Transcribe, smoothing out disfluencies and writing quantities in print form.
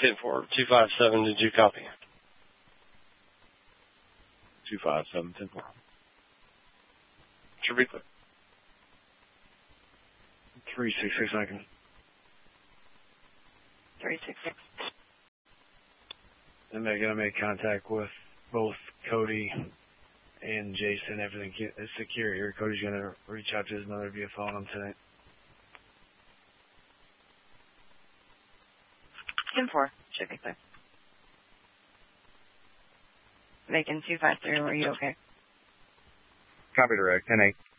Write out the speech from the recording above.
10-4, 257, did you copy? 257, 10-4. Should be clear. 366 seconds. 366. And they're going to make contact with both Cody and Jason. Everything is secure here. Cody's going to reach out to his mother via phone on tonight. 10-4. Should be clear. Macon 253, are you okay? Copy direct, 10-8.